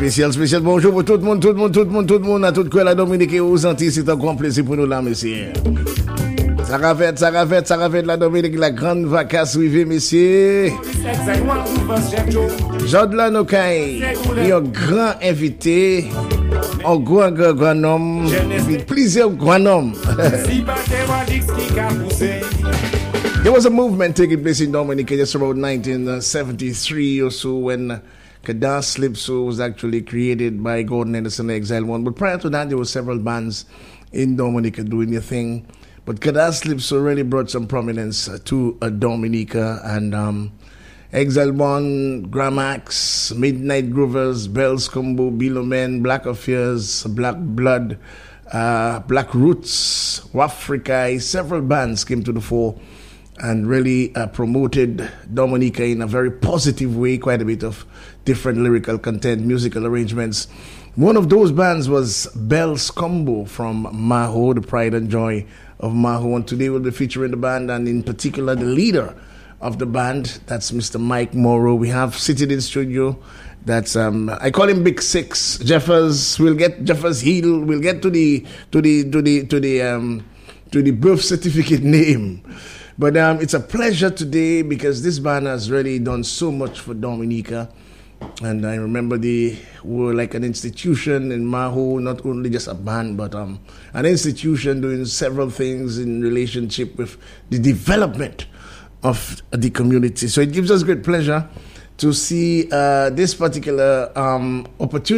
Spécial bonjour pour tout le monde, à tout quoi la Dominique et aux Antilles, c'est un grand plaisir pour nous là, messieurs. Ça rafette la Dominique, la grande vacances arrivée, messieurs. Jodla Nokai, il y a un grand invité, un grand homme, plusieurs grands hommes. There was a movement taking place in Dominica just around 1973 or so when Kadas Calypso was actually created by Gordon Anderson and Exile One. But prior to that, there were several bands in Dominica doing their thing. But Kadas Calypso really brought some prominence to Dominica. And Exile One, Gramax, Midnight Groovers, Bells Combo, Below Men, Black Affairs, Black Blood, Black Roots, Wafrikai, several bands came to the fore and really promoted Dominica in a very positive way, quite a bit of different lyrical content, musical arrangements. One of those bands was Bells Combo from Maho, the pride and joy of Maho. And today we'll be featuring the band, and in particular the leader of the band, that's Mr. Mike Morrow. We have seated in studio, that's I call him Big Six, Jeffers. We'll get Jeffers Hill. We'll get to the birth certificate name. But it's a pleasure today because this band has really done so much for Dominica. And I remember they were like an institution in Maho, not only just a band, but an institution doing several things in relationship with the development of the community. So it gives us great pleasure to see this particular opportunity